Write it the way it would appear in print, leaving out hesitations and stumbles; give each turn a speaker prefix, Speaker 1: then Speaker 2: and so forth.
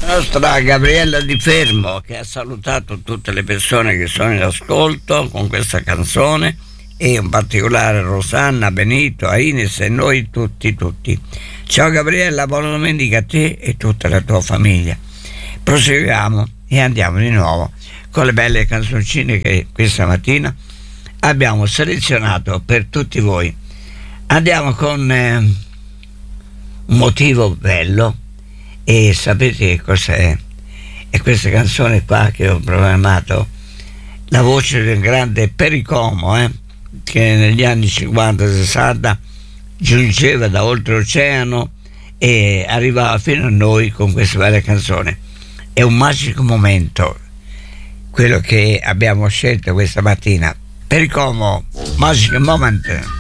Speaker 1: Nostra Gabriella Di Fermo, che ha salutato tutte le persone che sono in ascolto con questa canzone, e in particolare Rosanna, Benito, Ines e noi tutti. Ciao Gabriella, buona domenica a te e tutta la tua famiglia. Proseguiamo e andiamo di nuovo con le belle canzoncine che questa mattina abbiamo selezionato per tutti voi. Andiamo con un motivo bello. E sapete che cos'è? È questa canzone qua che ho programmato, la voce del grande Pericomo, che negli anni 50-60 giungeva da oltreoceano e arrivava fino a noi con questa bella canzone. È un magico momento quello che abbiamo scelto questa mattina. Pericomo, Magic Moment.